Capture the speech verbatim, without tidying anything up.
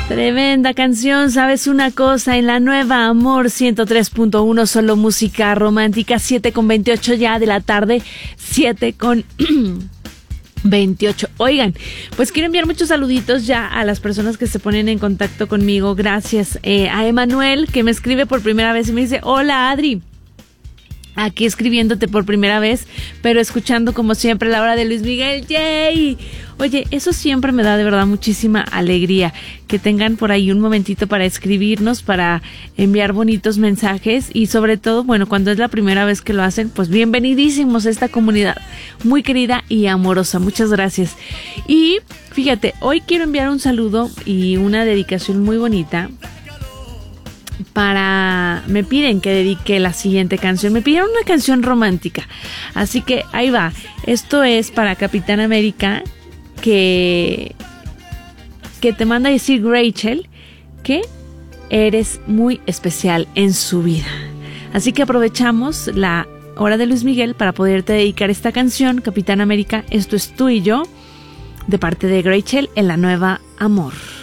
Tremenda canción, ¿sabes una cosa? En la nueva Amor ciento tres punto uno, solo música romántica, siete con veintiocho ya de la tarde, siete con veintiocho. Oigan, pues quiero enviar muchos saluditos ya a las personas que se ponen en contacto conmigo. Gracias eh, a Emanuel, que me escribe por primera vez y me dice: hola Adri, aquí escribiéndote por primera vez, pero escuchando como siempre la hora de Luis Miguel. ¡Yay! Oye, eso siempre me da de verdad muchísima alegría, que tengan por ahí un momentito para escribirnos, para enviar bonitos mensajes y sobre todo, bueno, cuando es la primera vez que lo hacen, pues bienvenidísimos a esta comunidad muy querida y amorosa. Muchas gracias. Y fíjate, hoy quiero enviar un saludo y una dedicación muy bonita para... me piden que dedique la siguiente canción, me pidieron una canción romántica, así que ahí va. Esto es para Capitán América, que que te manda a decir Rachel que eres muy especial en su vida. Así que aprovechamos la hora de Luis Miguel para poderte dedicar esta canción, Capitán América. Esto es Tú y Yo, de parte de Rachel en la nueva Amor.